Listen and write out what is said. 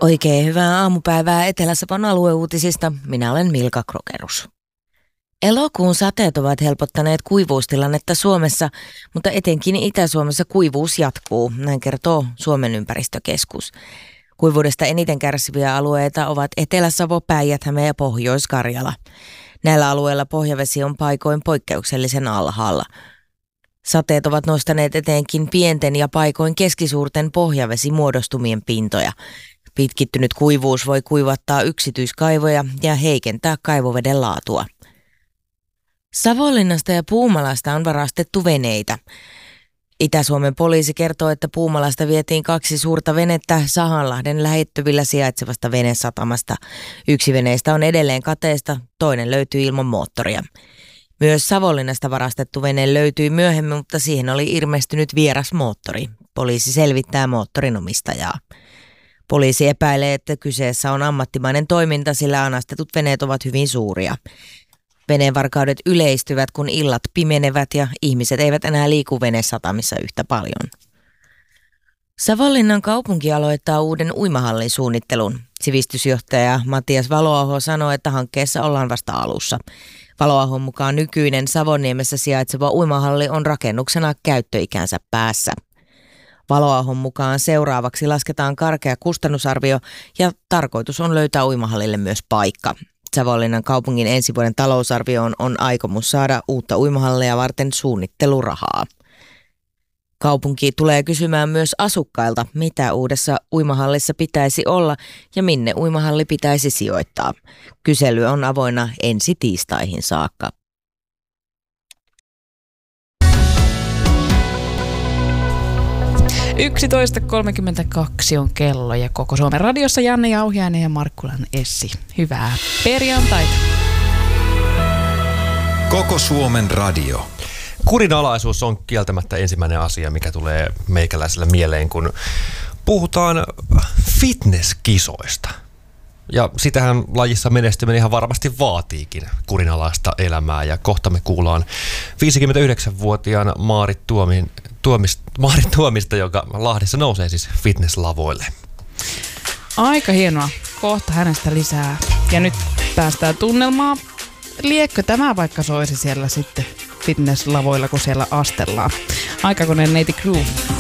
Oikein hyvää aamupäivää Etelä-Savon alueuutisista. Minä olen Milka Krokerus. Elokuun sateet ovat helpottaneet kuivuustilannetta Suomessa, mutta etenkin Itä-Suomessa kuivuus jatkuu, näin kertoo Suomen ympäristökeskus. Kuivuudesta eniten kärsiviä alueita ovat Etelä-Savo, Päijät-Häme ja Pohjois-Karjala. Näillä alueilla pohjavesi on paikoin poikkeuksellisen alhaalla. Sateet ovat nostaneet etenkin pienten ja paikoin keskisuurten pohjavesimuodostumien pintoja. Pitkittynyt kuivuus voi kuivattaa yksityiskaivoja ja heikentää kaivoveden laatua. Savonlinnasta ja Puumalasta on varastettu veneitä. Itä-Suomen poliisi kertoo, että Puumalasta vietiin 2 suurta venettä Sahanlahden lähettyvillä sijaitsevasta venesatamasta. Yksi veneistä on edelleen kateesta, toinen löytyy ilman moottoria. Myös Savonlinnasta varastettu vene löytyi myöhemmin, mutta siihen oli ilmestynyt vieras moottori. Poliisi selvittää moottorin omistajaa. Poliisi epäilee, että kyseessä on ammattimainen toiminta, sillä anastetut veneet ovat hyvin suuria. Veneenvarkaudet yleistyvät, kun illat pimenevät ja ihmiset eivät enää liiku venesatamissa yhtä paljon. Savonlinnan kaupunki aloittaa uuden uimahallin suunnittelun. Sivistysjohtaja Matias Valoaho sanoi, että hankkeessa ollaan vasta alussa. Valoahon mukaan nykyinen Savonniemessä sijaitseva uimahalli on rakennuksena käyttöikänsä päässä. Valoahon mukaan seuraavaksi lasketaan karkea kustannusarvio ja tarkoitus on löytää uimahallille myös paikka. Savonlinnan kaupungin ensi vuoden talousarvioon on aikomus saada uutta uimahallia varten suunnittelurahaa. Kaupunki tulee kysymään myös asukkailta, mitä uudessa uimahallissa pitäisi olla ja minne uimahalli pitäisi sijoittaa. Kysely on avoinna ensi tiistaihin saakka. Yksitoista 11.32 on kello ja Koko Suomen radiossa Janne Jauhiainen ja Markkulan Essi. Hyvää perjantaita. Koko Suomen radio. Kurinalaisuus on kieltämättä ensimmäinen asia, mikä tulee meikäläisellä mieleen, kun puhutaan fitnesskisoista. Ja sitähän lajissa menestyminen ihan varmasti vaatiikin kurinalaista elämää. Ja kohta me kuullaan 59-vuotiaan Maarit Tuomista, joka Lahdessa nousee siis fitnesslavoille. Aika hienoa. Kohta hänestä lisää. Ja nyt päästään tunnelmaan. Liekkö tämä vaikka soisi siellä sitten fitnesslavoilla, kun siellä astellaan? Aikakoneen neiti Crew.